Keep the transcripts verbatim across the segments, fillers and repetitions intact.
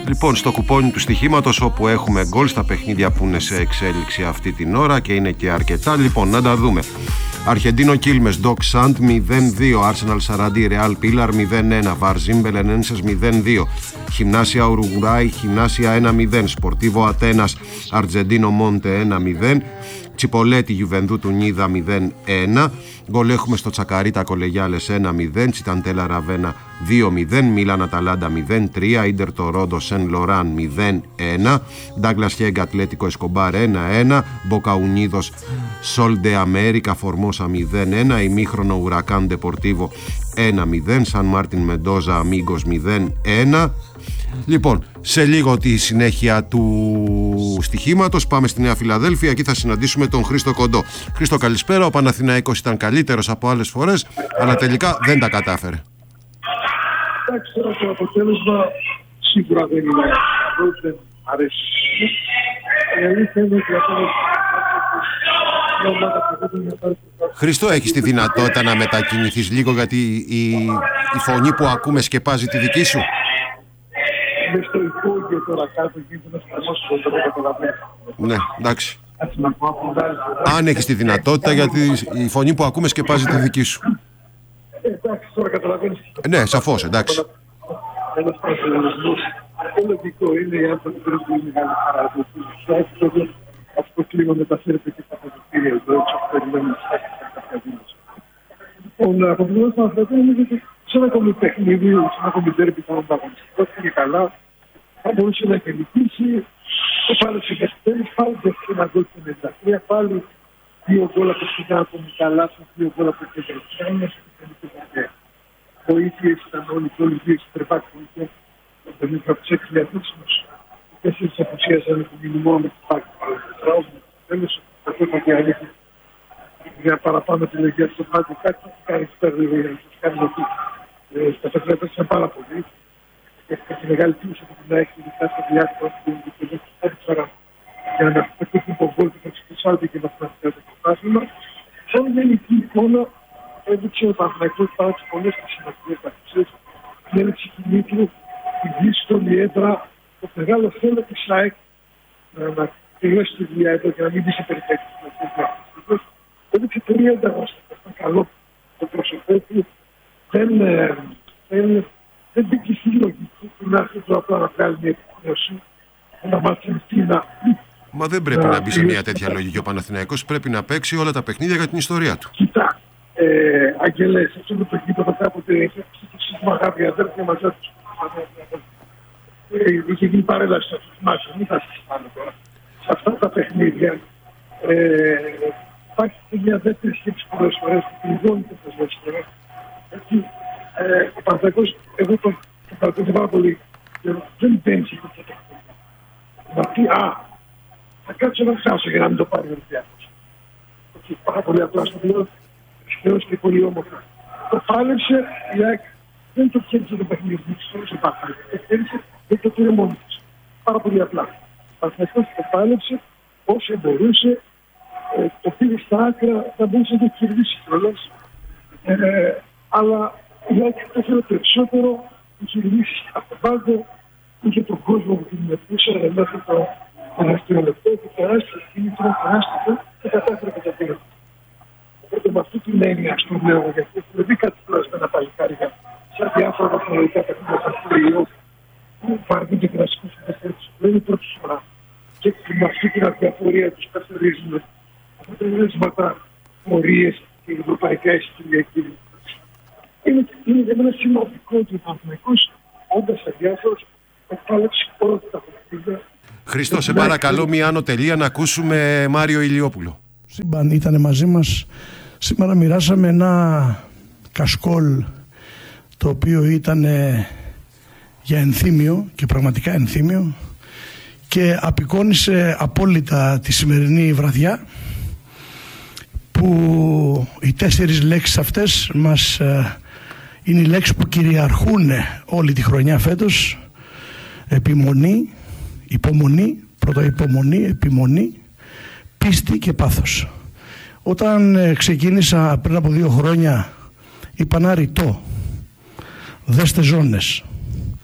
Λοιπόν, στο κουπόνι του στοιχήματος, όπου έχουμε γκολ στα παιχνίδια που είναι σε εξέλιξη αυτή την ώρα και είναι και αρκετά. Λοιπόν, να τα δούμε. Αρχεντίνο Κίλμες, Ντοκ Σαντ μηδέν δύο, Άρσεναλ Σαραντί, Ρεάλ Πίλαρ μηδέν ένα, Βαρζίν Μπελενένσες μηδέν δύο, Γυμνάσια Ουρουγουάη, Γυμνάσια ένα μηδέν, Σπορτίβο Ατένας, Αρτζεντίνο Μόντε ένα μηδέν, Τσιπολέτη Γιουβενδού του Νίδα μηδέν ένα, γκολ έχουμε στο Τσακαρίτα Κολεγιάλες ένα μηδέν, Τσιταντέλα Ραβένα δύο μηδέν, Μίλαν Αταλάντα μηδέν τρία, Ίντερ Τορόντο Σεν Λοράν μηδέν ένα, Ντάγκλας Χέγκα Ατλέτικο Εσκομπάρ ένα ένα, Μποκαουνίδος Σολντε Αμέρικα Φορμόσα μηδέν ένα, ημίχρονο Ουρακάν Ντεπορτίβο ένα μηδέν, Σαν Μάρτιν Μεντόζα Αμίγκος μηδέν ένα. Λοιπόν, σε λίγο τη συνέχεια του στοιχήματος πάμε στη Νέα Φιλαδέλφια. Εκεί θα συναντήσουμε τον Χρήστο Κοντό. Χρήστο, καλησπέρα. Ο Παναθηναϊκός ήταν καλύτερος από άλλες φορές, αλλά τελικά δεν τα κατάφερε. Εντάξει, τώρα το αποτέλεσμα σίγουρα δεν είναι καλό, δεν αρέσει. Η αλήθεια είναι ότι αυτό. Χρήστο, έχεις τη δυνατότητα να μετακινηθείς λίγο, γιατί η, η φωνή που ακούμε σκεπάζει τη δική σου. Είμαι στο υπόγειο τώρα κάτω και ήμουν στο δεν καταλαβαίνω. Ναι, εντάξει. Αν έχεις τη δυνατότητα, γιατί η φωνή που ακούμε σκεπάζει τη δική σου. Εντάξει, τώρα καταλαβαίνεις. Ναι, σαφώς, εντάξει. Ένας προσεγγισμός. Το λογικό είναι οι άνθρωποι που είναι μεγάλη χαρά. Αυτό κλείνω μεταφέρεται και στα ποδητήρια εδώ, έτσι που περιμένουμε στα κάποια δήμωση. Λοιπόν, από την ώρα που θα είναι ότι σε ένα ακόμη παιχνίδι, σε ένα ακόμη τέρπι θα ανταγωνιστικό και καλά, θα μπορούσε να εκελικήσει. Το πάλι σε δευτέρες, πάλι δευτέρες ένα γκολ του ενενήντα τρία, πάλι δύο γκολ από σκηνά ακόμη καλά, δύο γκολ από κεντρικιάνες και τελική βαρδέα. Βοήθειες ήταν όλοι και όλοι δύο εξτρεβάκοι βοήθειες, το πενήντα από τους έξι διαθέσιμους. Τέσσερις απουσίασαν το μηνυμό με την πάκη παραδείγματος. Τέλος, αυτό ήταν και αλήθεια. Για παραπάνω τη λογία του πάκη, κάτι θα κάνει πέρα για να σας κάνει ότι στα παιδιά πέσαν πάρα πολύ. Έχει τη μεγάλη πλούση από την ΑΕΚ, ειδικά στα διάστημα που δεν τους έδειξαν για να πετύχουν τον γκολ και θα ξεπισάλτε και μαθηματικά το πρωτάθλημα. Σαν γενική εικόνα, έδειξε ο Παναθηναϊκός πάρα τις πολλές σημαντικές ταξίες, την έλεξη κινήτρου, την δύσκολη έδρα, το μεγάλο θέλω της ΑΕΚ να τελειώσει τη δουλειά εδώ και να μην μπει σε περιπέτειες. Έδειξε πολύ ανταγωνιστικό. Ήταν καλό το πρόσωπό του. Δεν, δεν, δεν μπήκε στη λογική του να έρθει τώρα να βγάλει μια επιχείρηση, να μάθει τι να... Μα δεν πρέπει να, να μπει σε μια τέτοια λογική ο Παναθηναϊκός. Πρέπει να παίξει όλα τα παιχνίδια για την ιστορία του. Κοίτα, ε, Αγγελές, αυτό με το γήπεδο κάποτε έχει σύστημα αγάπη αδέρφια μαζί τους. Ε, είχε γίνει παρέλαση στο θυμάσαι, μην θα συζητάμε τώρα. Σε αυτά τα παιχνίδια ε, υπάρχει και μια δεύτερη σκέψη πολλές φορές που πληγώνει και τις δεύτερες. Έτσι, ε, ο Παναθηναϊκός, εγώ τον παρακολουθώ πάρα πολύ, δεν μπαίνει σε τέτοια παιχνίδια. Να πει, α, θα κάτσω να χάσω για να μην το πάρει ο Ολυμπιακός. Έτσι, πάρα πολύ απλά στο πλέον, ευτυχώς και πολύ όμορφα. Το πάλεψε, η ΑΕΚ δεν το χέρισε το παιχνίδι, δεν το πάθανε. Το χέρισε, δεν το πήρε μόνο της. Πάρα πολύ απλά. Ο Παναθηναϊκός το πάλεψε όσο μπορούσε, ε, το πήρε στα άκρα, θα μπορούσε να το κερδίσει κιόλας. Ε, αλλά η ΑΕΚ το έφερε περισσότερο, είχε λύσει από τον πάγκο, είχε τον κόσμο που την μετρούσε μέχρι το τελευταίο λεπτό και τεράστιο κίνητρο, τεράστιο και κατάφερε και τα πήρε. Οπότε με αυτή την έννοια στον λέω, γιατί δεν δει κάτι με ένα παλικάρια σε διάφορα βαθμολογικά παιχνίδια στα πλέον που βαρνούν και κλασικούς συντεστέρους. Δεν είναι πρώτη φορά. Και με αυτή την αδιαφορία τους καθορίζουν αποτελέσματα, πορείες και ευρωπαϊκά εισιτήρια κύριε. Είναι, είναι για μένα σημαντικό ότι ο Παναθηναϊκός όντας αδιάφορος επάλεψε όλα τα παιχνίδια. Χρήστο, σε παρακαλώ μια άνω τελεία να ακούσουμε Μάριο Ηλιόπουλο. Σύμπαν ήταν μαζί μας. Σήμερα μοιράσαμε ένα κασκόλ το οποίο ήταν για ενθύμιο και πραγματικά ενθύμιο και απεικόνισε απόλυτα τη σημερινή βραδιά που οι τέσσερις λέξεις αυτές μας είναι οι λέξεις που κυριαρχούν όλη τη χρονιά φέτος. Επιμονή, υπομονή, πρώτα υπομονή, επιμονή, πίστη και πάθος. Όταν ξεκίνησα πριν από δύο χρόνια είπα να ρητώ, δέστε ζώνες.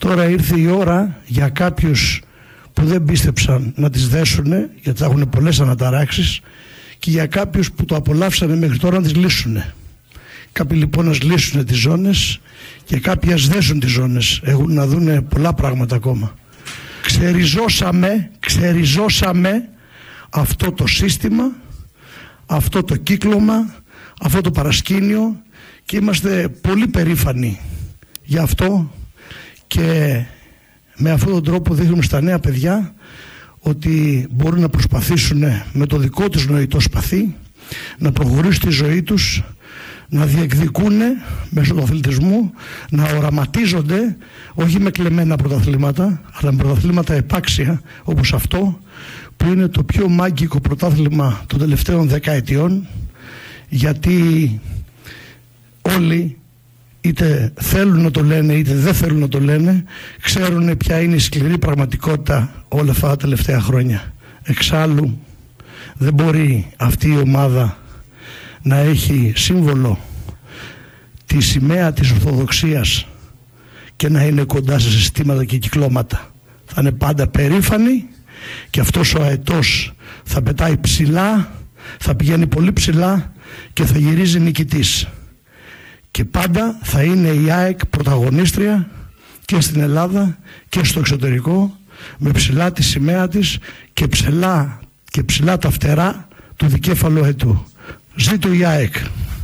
Τώρα ήρθε η ώρα για κάποιους που δεν πίστεψαν να τις δέσουνε, γιατί θα έχουν πολλές αναταράξεις, και για κάποιους που το απολαύσανε μέχρι τώρα να τις λύσουνε. Κάποιοι λοιπόν να λύσουν τις ζώνες και κάποιοι ας δέσουν τις ζώνες. Έχουν να δούνε πολλά πράγματα ακόμα. Ξεριζώσαμε, ξεριζώσαμε αυτό το σύστημα, αυτό το κύκλωμα, αυτό το παρασκήνιο, και είμαστε πολύ περήφανοι γι' αυτό, και με αυτόν τον τρόπο δείχνουμε στα νέα παιδιά ότι μπορούν να προσπαθήσουν με το δικό τους νοητό σπαθί να προχωρήσουν τη ζωή τους, να διεκδικούν μέσω του αθλητισμού, να οραματίζονται όχι με κλεμμένα πρωταθλήματα, αλλά με πρωταθλήματα επάξια όπως αυτό, που είναι το πιο μάγκικο πρωτάθλημα των τελευταίων δεκαετιών, γιατί όλοι, είτε θέλουν να το λένε είτε δεν θέλουν να το λένε, ξέρουν ποια είναι η σκληρή πραγματικότητα όλα αυτά τα τελευταία χρόνια. Εξάλλου δεν μπορεί αυτή η ομάδα να έχει σύμβολο τη σημαία της Ορθοδοξίας και να είναι κοντά σε συστήματα και κυκλώματα. Θα είναι πάντα περήφανοι, και αυτός ο αετός θα πετάει ψηλά, θα πηγαίνει πολύ ψηλά και θα γυρίζει νικητής. Και πάντα θα είναι η ΑΕΚ πρωταγωνίστρια και στην Ελλάδα και στο εξωτερικό, με ψηλά τη σημαία της και ψηλά, και ψηλά τα φτερά του δικέφαλου αετού. Ζήτω η ΑΕΚ!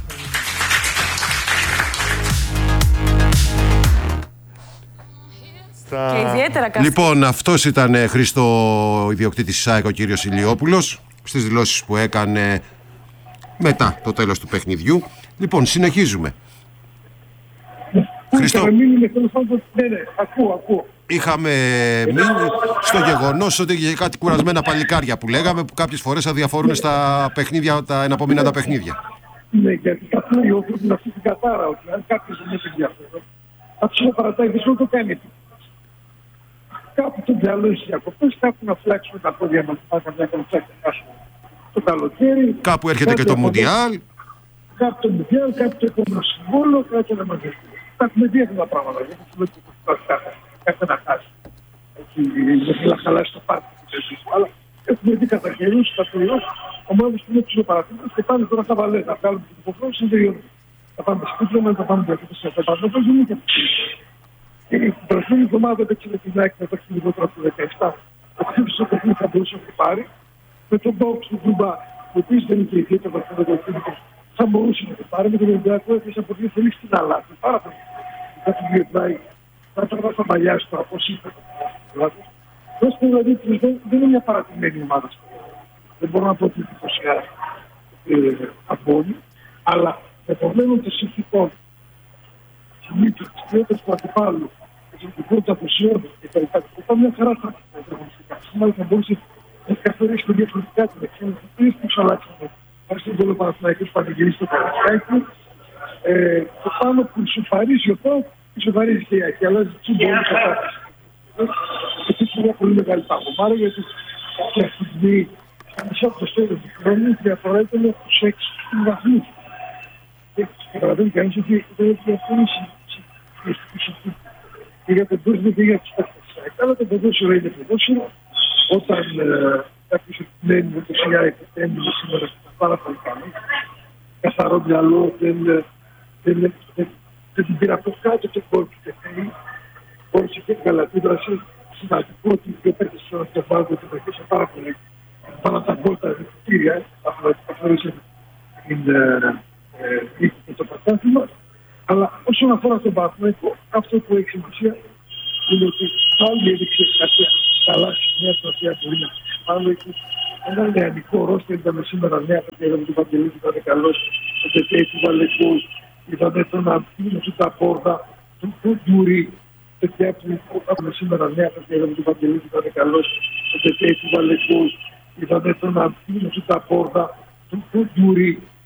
Και ιδιαίτερα καθ... Λοιπόν, αυτός ήταν, Χρήστο, ιδιοκτήτης της ΑΕΚ, ο κύριος Ηλιόπουλος, στις δηλώσεις που έκανε μετά το τέλος του παιχνιδιού. Λοιπόν, συνεχίζουμε. Χρήστο, ναι, ναι, ακούω, ακούω. Είχαμε μείνει στο γεγονός ότι είχε κάτι κουρασμένα παλικάρια που λέγαμε, που κάποιες φορές αδιαφορούν στα παιχνίδια, τα εναπομείναντα παιχνίδια. Ναι, γιατί καθόλου οι άνθρωποι να αυτή την κατάρα, ότι αν κάποιος δεν έχει ενδιαφέρον, θα τους παρατάει, δεν το κάνει. Κάπου το μυαλό είναι διακοπές, κάπου να φλάξουμε τα πόδια μας, να πάμε να φτιάξουμε το καλοκαίρι. Κάπου έρχεται και το Μουντιάλ. Κάπου το Μουντιάλ, κάπου το επόμενο συμβόλαιο, κάπου να μαζευτεί. Θα έχουμε διάφορα πράγματα. Δεν θα πούμε κάτι να χάσει. Δεν θέλω να χαλάσει το πάρτι. Αλλά έχουμε δει κατά χερούς, κατά χερούς, ομάδες που είναι ψηλοπαρατήρητες και πάνε τώρα στα βαλέ. Να βγάλουμε την υποχρέωση και τελειώνουμε. Θα πάμε σπίτια, θα πάμε διακοπές σε αυτά. Δεν είναι και αυτό. Η προηγούμενη εβδομάδα έπαιξε με την ΑΕΚ, έπαιξε λιγότερο από το δεκαεπτά. Ο χτύπησε το παιχνίδι θα μπορούσε να το πάρει. Με τον Μπόξ του Ντουμπά, ο οποίος δεν είχε ιδιαίτερα βαθμό δεκαεπτά, θα μπορούσε να το πάρει. Με τον Ολυμπιακό έπαιξε από δύο θελήσεις στην Ελλάδα. Πάρα πολύ. Κάτι βιωτάει. Θα τραβά στα μαλλιά σου τώρα, πώς είπε. Πώς πω δηλαδή, δεν είναι μια παρατημένη ομάδα. Δεν μπορώ να πω ότι είναι απόλυτη, αλλά δεδομένων των συνθηκών, της ποιότητας του αντιπάλου, της συνθηκών του αποσιών και τα λοιπά, θα μια χαρά θα σήμερα θα μπορούσε να καθορίσει το διαφορετικά την εξέλιξη. Τρεις που αλλάξαμε. Άρχισε τον πόλο Παναθηναϊκός που πανηγυρίσει στο Καρασκάκι. Το πάνω που ισοφαρίζει ο Πάοκ, ισοφαρίζει και η ΑΕΚ. Αλλάζει τι μπορεί να κατάσταση. Αυτό είναι μια πολύ μεγάλη παγωμάρα, γιατί και αυτή τη στιγμή στα μισά από το στέλνο του χρόνου η διαφορά ήταν από τους έξι βαθμούς. Και καταλαβαίνει κανείς ότι δεν έχει διαφορήσει και για τον κόσμο και για τους παίκτες. Αλλά το ποδόσφαιρο είναι ποδόσφαιρο. Όταν κάποιος επιμένει με το ΣΥΑ έμεινε σήμερα πάρα πολύ καλό. Καθαρό μυαλό, δεν την πήρα από κάτω το κόλπο και θέλει. Μπόρεσε και καλά επίδραση. Σημαντικό ότι οι δύο παίκτες στον πάγκο του βοηθήσαν πάρα πολύ. Πάνω τα γκολ τα δικτήρια, αφαιρούσε την νίκη το πρωτάθλημα. Αλλά όσον αφορά τον Παναθηναϊκό, αυτό που έχει σημασία είναι ότι πάλι έδειξε κάποια καλά σημεία τα οποία μπορεί να φτιάξει. Πάλι έχει ένα νεανικό ρόστερ, ήταν σήμερα νέα παιδιά με τον Παντελή που ήταν καλός, το Τετέι που βάλε γκολ, είδαμε τον Αντίνο του Ταπόρδα, τον Κοντούρη, παιδιά που είχαμε σήμερα νέα παιδιά με τον Παντελή που ήταν καλός, το Τετέι που βάλε γκολ, είδαμε τον Αντίνο του Ταπόρδα, τον Κοντούρη,